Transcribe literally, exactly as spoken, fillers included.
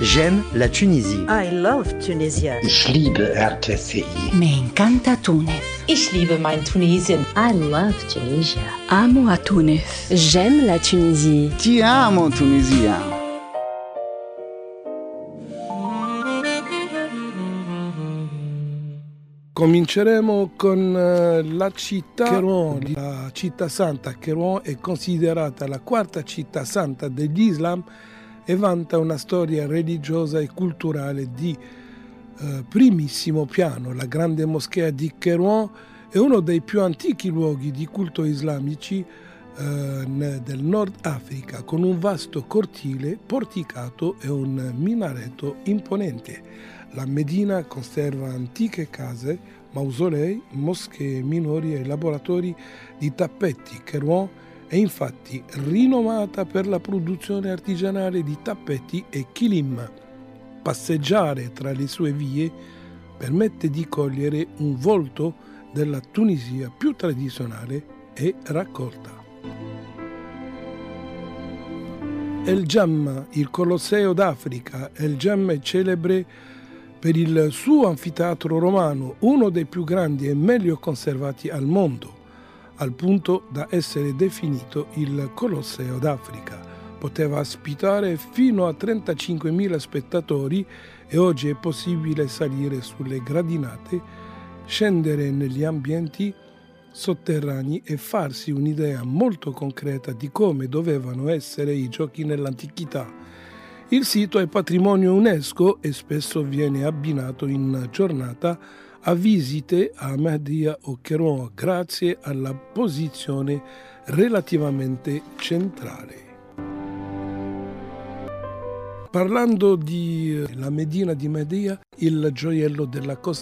J'aime la Tunisie. I love Tunisia. Ich liebe R T C I. Me encanta Túnez. Ich liebe mein Tunesien. I love Tunisia. Amo a Túnez. J'aime la Tunisie. Ti amo, Tunisia. Cominceremo con la città Kairouan. La città santa Kairouan è considerata la quarta città santa dell'Islam e vanta una storia religiosa e culturale di eh, primissimo piano. La grande moschea di Kairouan è uno dei più antichi luoghi di culto islamici eh, del Nord Africa, con un vasto cortile porticato e un minareto imponente. La Medina conserva antiche case, mausolei, moschee minori e laboratori di tappeti. Kairouan è infatti rinomata per la produzione artigianale di tappeti e kilim. Passeggiare tra le sue vie permette di cogliere un volto della Tunisia più tradizionale e raccolta. El Jam, il Colosseo d'Africa. El Jam è celebre per il suo anfiteatro romano, uno dei più grandi e meglio conservati al mondo, al punto da essere definito il Colosseo d'Africa. Poteva ospitare fino a trentacinquemila spettatori e oggi è possibile salire sulle gradinate, scendere negli ambienti sotterranei e farsi un'idea molto concreta di come dovevano essere i giochi nell'antichità. Il sito è patrimonio UNESCO e spesso viene abbinato in giornata a visite a Ahmadiyya o Kairouan grazie alla posizione relativamente centrale. Parlando di la Medina di Ahmadiyya, il gioiello della Costa